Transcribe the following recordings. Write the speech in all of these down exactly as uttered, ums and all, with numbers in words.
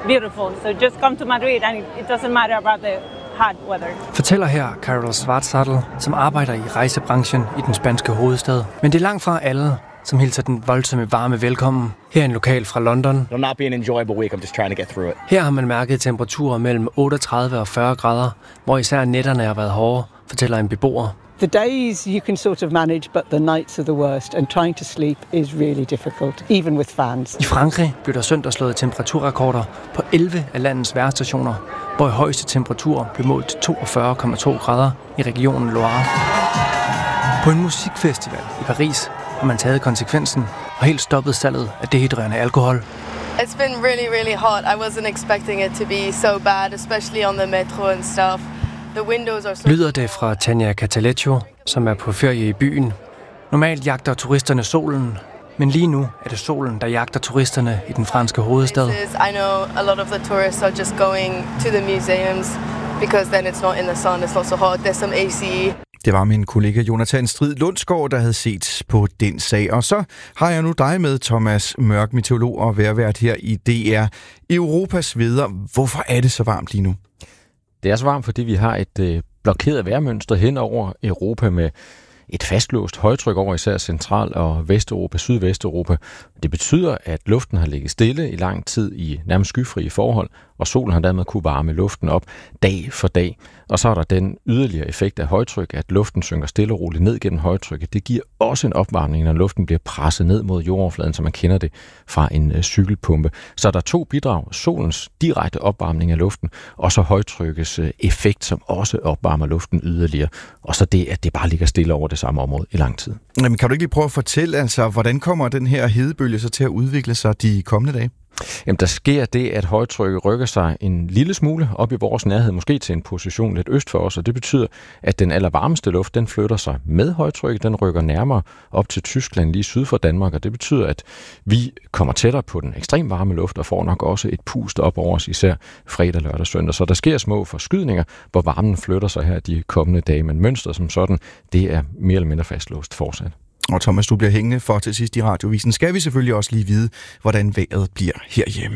beautiful. So just come to Madrid and it doesn't matter about the hot weather. Fortæller her Carol Schwarzsattel, som arbejder i rejsebranchen i den spanske hovedstad. Men det er langt fra alle, som hilser den voldsomme varme velkommen. Her er en lokal fra London. It'll not be an enjoyable week. I'm just trying to get through it. Her har man mærket temperaturer mellem otteogtredive og fyrre grader, hvor især nætterne har været hårde, fortæller en beboer. The days you can sort of manage, but the nights are the worst, and trying to sleep is really difficult, even with fans. I Frankrig blev der søndag slået temperaturrekorder på elleve af landets vejrstationer, hvor højeste temperatur blev målt til toogfyrre komma to grader i regionen Loire. På en musikfestival i Paris har man taget konsekvensen og helt stoppet salget af dehydrerende alkohol. It's been really, really hot. I wasn't expecting it to be so bad, especially on the metro and stuff. The windows are so... Lyder det fra Tania Cataleccio, som er på ferie i byen. Normalt jagter turisterne solen, men lige nu er det solen, der jagter turisterne i den franske hovedstad. I know a lot of the tourists are just going to the museums because then it's not in the sun, it's not so hot, there's some A C. Det var min kollega Jonathan Strid Lundsgaard, der havde set på den sag. Og så har jeg nu dig med, Thomas Mørk, meteorolog og vejrvært her i D R. Europas vejr. Hvorfor er det så varmt lige nu? Det er så varmt, fordi vi har et øh, blokeret vejrmønster hen over Europa med et fastlåst højtryk over især Central- og Vesteuropa, Sydvesteuropa. Det betyder, at luften har ligget stille i lang tid i nærmest skyfrie forhold, og solen har dermed kunne varme luften op dag for dag. Og så er der den yderligere effekt af højtryk, at luften synker stille og roligt ned gennem højtrykket. Det giver også en opvarmning, når luften bliver presset ned mod jordoverfladen, så man kender det fra en øh, cykelpumpe. Så er der to bidrag. Solens direkte opvarmning af luften, og så højtrykkets øh, effekt, som også opvarmer luften yderligere. Og så det, at det bare ligger stille over det samme område i lang tid. Jamen, kan du ikke lige prøve at fortælle, altså, hvordan kommer den her hedebølge så til at udvikle sig de kommende dage? Jamen, der sker det, at højtrykket rykker sig en lille smule op i vores nærhed, måske til en position lidt øst for os, og det betyder, at den allervarmeste luft, den flytter sig med højtrykket, den rykker nærmere op til Tyskland lige syd for Danmark, og det betyder, at vi kommer tættere på den ekstremt varme luft og får nok også et pust op over os, især fredag, lørdag og søndag. Så der sker små forskydninger, hvor varmen flytter sig her de kommende dage, men mønstret som sådan, det er mere eller mindre fastlåst fortsat. Og Thomas, du bliver hængende for til sidst i radiovisen. Skal vi selvfølgelig også lige vide, hvordan vejret bliver herhjemme.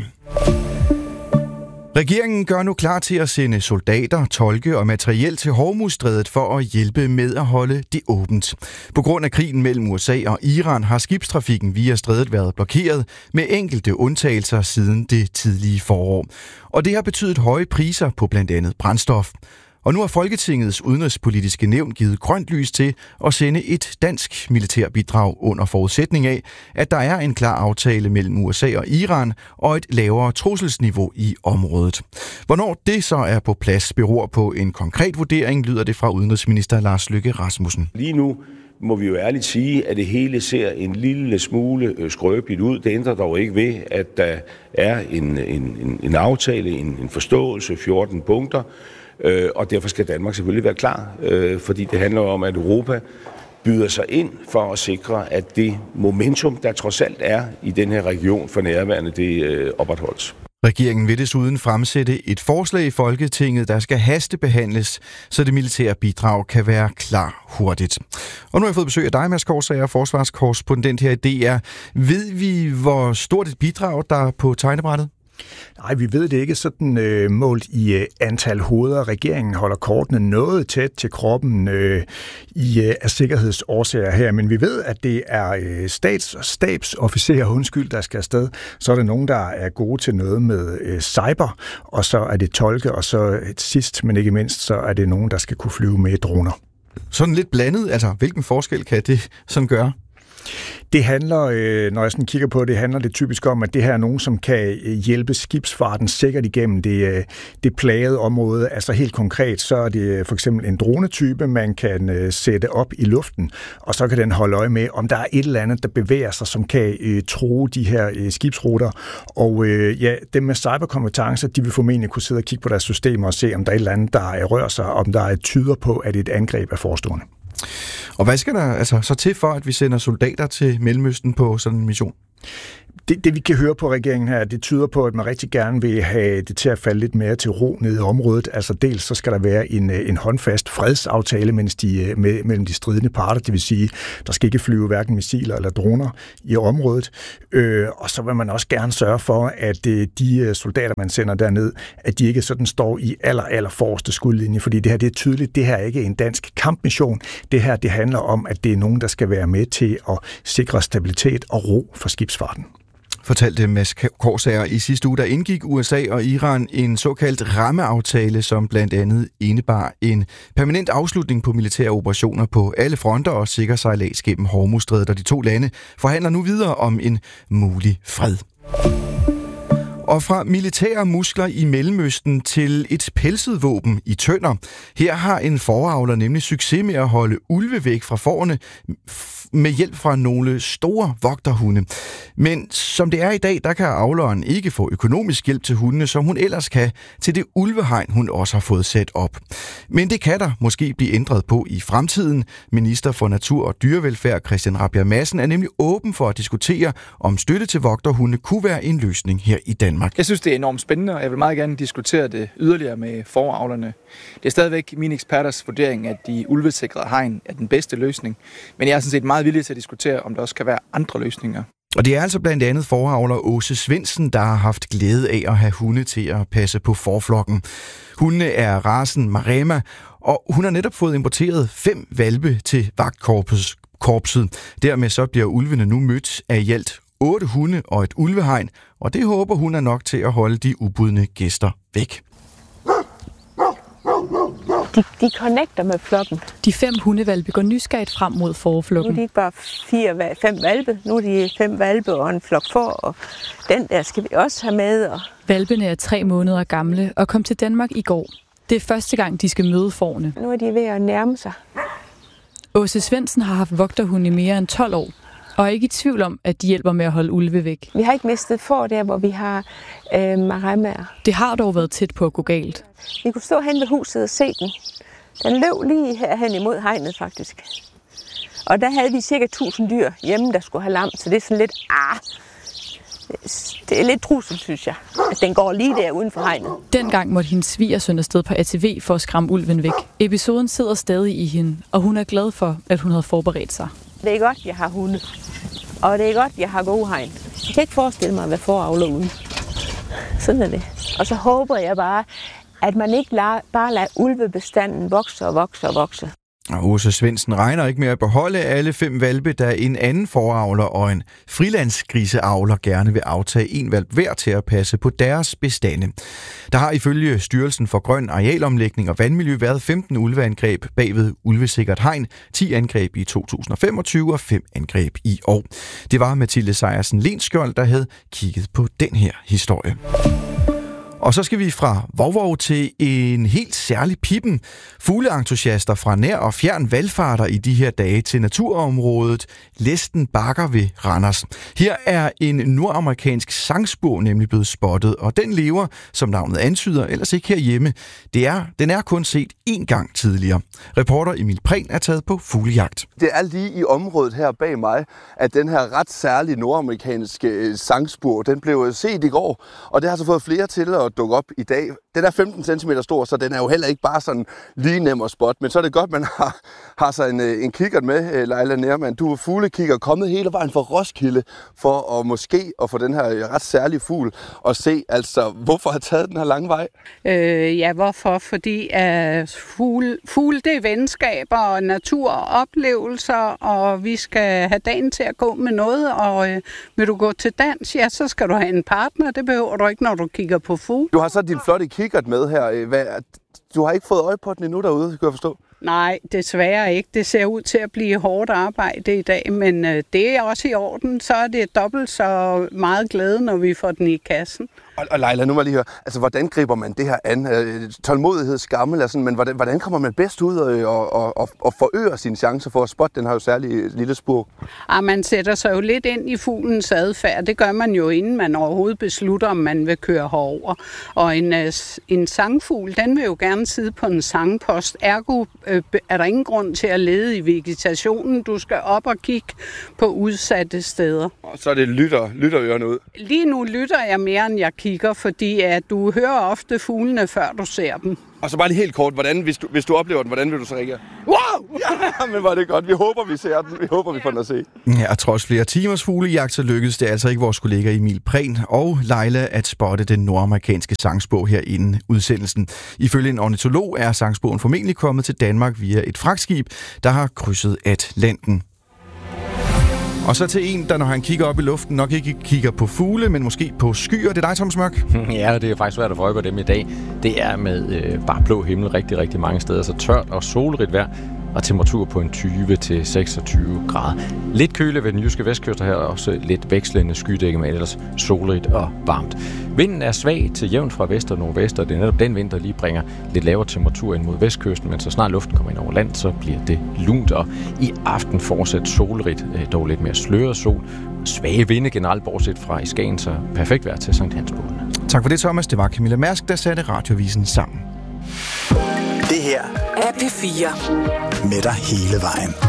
Regeringen gør nu klar til at sende soldater, tolke og materiel til Hormuzstrædet for at hjælpe med at holde det åbent. På grund af krigen mellem U S A og Iran har skibstrafikken via strædet været blokeret med enkelte undtagelser siden det tidlige forår. Og det har betydet høje priser på blandt andet brændstof. Og nu har Folketingets udenrigspolitiske nævn givet grønt lys til at sende et dansk militærbidrag under forudsætning af, at der er en klar aftale mellem U S A og Iran og et lavere trusselsniveau i området. Hvornår det så er på plads, beror på en konkret vurdering, lyder det fra udenrigsminister Lars Løkke Rasmussen. Lige nu må vi jo ærligt sige, at det hele ser en lille smule skrøbeligt ud. Det ændrer dog ikke ved, at der er en, en, en aftale, en, en forståelse, fjorten punkter, Øh, og derfor skal Danmark selvfølgelig være klar, øh, fordi det handler om, at Europa byder sig ind for at sikre, at det momentum, der trods alt er i den her region for nærværende, det øh, opretholdes. Regeringen vil desuden fremsætte et forslag i Folketinget, der skal hastebehandles, så det militære bidrag kan være klar hurtigt. Og nu har jeg fået besøg af dig, Mads Korsager, forsvarskorrespondent her i D R. Ved vi, hvor stort et bidrag der er på tegnebrættet? Nej, vi ved det ikke sådan øh, målt i øh, antal hoveder. Regeringen holder kortene noget tæt til kroppen øh, i øh, af sikkerhedsårsager her, men vi ved, at det er øh, stats- og stabsofficerer, undskyld, der skal afsted. Så er der nogen, der er gode til noget med øh, cyber, og så er det tolke, og så sidst, men ikke mindst, så er det nogen, der skal kunne flyve med droner. Sådan lidt blandet, altså hvilken forskel kan det sådan gøre? Det handler, øh, når jeg sådan kigger på det, handler det typisk om, at det her er nogen, som kan hjælpe skibsfarten sikkert igennem det, øh, det plagede område. Altså helt konkret, så er det for eksempel en dronetype, man kan øh, sætte op i luften, og så kan den holde øje med, om der er et eller andet, der bevæger sig, som kan øh, true de her øh, skibsruter. Og øh, ja, dem med cyberkompetencer, de vil formentlig kunne sidde og kigge på deres systemer og se, om der er et eller andet, der rører sig, om der er tyder på, at et angreb er forestående. Og hvad skal der altså så til for, at vi sender soldater til Mellemøsten på sådan en mission? Det, det vi kan høre på regeringen her, det tyder på, at man rigtig gerne vil have det til at falde lidt mere til ro nede i området. Altså dels så skal der være en, en håndfast fredsaftale mens de, med, mellem de stridende parter, det vil sige, der skal ikke flyve hverken missiler eller droner i området. Øh, og så vil man også gerne sørge for, at øh, de soldater, man sender derned, at de ikke sådan står i aller, aller forreste skudlinje, fordi det her det er tydeligt, det her ikke er en dansk kampmission. Det her det handler om, at det er nogen, der skal være med til at sikre stabilitet og ro for skibsfarten. Fortalte Mads Korsager. I sidste uge, der indgik U S A og Iran en såkaldt rammeaftale, som blandt andet indebar en permanent afslutning på militære operationer på alle fronter og sikker sejlads gennem Hormuzstrædet, og de to lande forhandler nu videre om en mulig fred. Og fra militære muskler i Mellemøsten til et pelset våben i Tønder. Her har en fåreavler nemlig succes med at holde ulve væk fra fårene med hjælp fra nogle store vogterhunde. Men som det er i dag, der kan avleren ikke få økonomisk hjælp til hundene, som hun ellers kan til det ulvehegn, hun også har fået sat op. Men det kan der måske blive ændret på i fremtiden. Minister for Natur og Dyrevelfærd Christian Rabjerg Madsen er nemlig åben for at diskutere, om støtte til vogterhunde kunne være en løsning her i Danmark. Jeg synes, det er enormt spændende, og jeg vil meget gerne diskutere det yderligere med fåreavlerne. Det er stadigvæk mine eksperters vurdering, at de ulvesikrede hegn er den bedste løsning. Men jeg er sådan set meget villig til at diskutere, om der også kan være andre løsninger. Og det er altså blandt andet fåreavler Åse Svendsen, der har haft glæde af at have hunde til at passe på fåreflokken. Hundene er racen Maremma, og hun har netop fået importeret fem hvalpe til vagtkorpset. Dermed så bliver ulvene nu mødt af i alt otte hunde og et ulvehegn, og det håber hun er nok til at holde de ubudne gæster væk. De, de connecter med flokken. De fem hundevalpe går nysgerrigt frem mod fåreflokken. Nu er de ikke bare fire, fem valpe, nu er de fem valpe og en flok får, og den der skal vi også have med. Og... Valpene er tre måneder gamle og kom til Danmark i går. Det er første gang, de skal møde fårene. Nu er de ved at nærme sig. Åse Svendsen har haft vogterhund i mere end tolv år, og er ikke i tvivl om, at de hjælper med at holde ulve væk. Vi har ikke mistet får der, hvor vi har øh, maremmaer. Det har dog været tæt på at gå galt. Vi kunne stå hen ved huset og se den. Den løb lige herhen imod hegnet, faktisk. Og der havde vi cirka tusind dyr hjemme, der skulle have lam, så det er sådan lidt, ah, det er lidt trussel, synes jeg, at den går lige der uden for hegnet. Dengang måtte hendes svigersøn afsted på A T V for at skræmme ulven væk. Episoden sidder stadig i hende, og hun er glad for, at hun havde forberedt sig. Det er godt, jeg har hunde, og det er godt, jeg har gode hegn. Jeg kan ikke forestille mig, hvad fåreavler uden. Sådan er det. Og så håber jeg bare, at man ikke lader, bare lader ulvebestanden vokse og vokse og vokse. Og Åse Svendsen regner ikke med at beholde alle fem hvalpe, da en anden fåreavler og en frilandsgriseavler gerne vil aftage en hvalp hver til at passe på deres bestande. Der har ifølge Styrelsen for Grøn Arealomlægning og Vandmiljø været femten ulveangreb bagved ulvesikkert hegn, ti angreb i to tusind og femogtyve og fem angreb i år. Det var Mathilde Sejersen Lenskjold, der havde kigget på den her historie. Og så skal vi fra Vovvov til en helt særlig pippen. Fugleentusiaster fra nær og fjern valfarter i de her dage til naturområdet Læsten Bakker ved Randers. Her er en nordamerikansk sangspur nemlig blevet spottet, og den lever, som navnet antyder, ellers ikke herhjemme. Det er, den er kun set én gang tidligere. Reporter Emil Prehn er taget på fuglejagt. Det er lige i området her bag mig, at den her ret særlige nordamerikanske sangspur, den blev set i går, og det har så fået flere til at dukke op i dag. Den er femten centimeter stor, så den er jo heller ikke bare sådan lige nem at spotte, men så er det godt, man har, har sig en, en kikkert med, Leila Nerman. Du er fuglekigger, kommet hele vejen fra Roskilde for at måske at få den her ret særlige fugl og se, altså, hvorfor har taget den her lange vej? Øh, ja, hvorfor? Fordi uh, fugle, fugle, det er venskaber og natur og oplevelser, og vi skal have dagen til at gå med noget, og øh, vil du gå til dans, ja, så skal du have en partner. Det behøver du ikke, når du kigger på fugle. Du har så din flotte kikkert med her. Hvad, du har ikke fået øje på den endnu derude, kan jeg forstå? Nej, desværre ikke. Det ser ud til at blive hårdt arbejde i dag, men øh, det er også i orden. Så er det dobbelt så meget glæde, når vi får den i kassen. Og, og Leila, nu må jeg lige høre, altså hvordan griber man det her an? Øh, tålmodighed, skammel, altså, men hvordan, hvordan kommer man bedst ud og, og, og, og forøger sine chancer for at spotte den her jo særlig lille spur? Ah, man sætter sig jo lidt ind i fuglens adfærd. Det gør man jo, inden man overhovedet beslutter, om man vil køre herover. Og en, en sangfugl, den vil jo gerne sidde på en sangpost. Ergo øh, er der ingen grund til at lede i vegetationen. Du skal op og kigge på udsatte steder. Og så er det lytter, lytterørene ud. Lige nu lytter jeg mere, end jeg kigger, fordi at du hører ofte fuglene, før du ser dem. Og så bare lige helt kort, hvordan, hvis, du, hvis du oplever den, hvordan vil du så reagere? Wow! Ja, men var det godt. Vi håber, vi ser den. Vi håber, vi får den at se. Ja, og trods flere timers fuglejagt, så lykkedes det altså ikke vores kollega Emil Prehn og Leila at spotte den nordamerikanske sangspurv her inden udsendelsen. Ifølge en ornitolog er sangspurven formentlig kommet til Danmark via et fragtskib, der har krydset Atlanten. Og så til en, der når han kigger op i luften, nok ikke kigger på fugle, men måske på skyer. Det er dig, Thomas Mørk. Ja, det er faktisk svært at få øje på dem i dag. Det er med øh, bare blå himmel rigtig, rigtig mange steder. Så tørt og solrigt vejr og temperatur på en tyve til seksogtyve grader. Lidt køle ved den jyske vestkyst, og her også lidt vekslende skydække, men ellers solrigt og varmt. Vinden er svag til jævn fra vest og nordvest, og det er netop den vind, der lige bringer lidt lavere temperatur ind mod vestkysten, men så snart luften kommer ind over land, så bliver det lunt, og i aften fortsat solrigt, dog lidt mere sløret sol. Svage vinde generelt, bortset fra i Skagen, så perfekt vejr til Sankt Hansbåden. Tak for det, Thomas. Det var Camilla Mærsk, der satte Radiovisen sammen. Det her er P fire med dig hele vejen.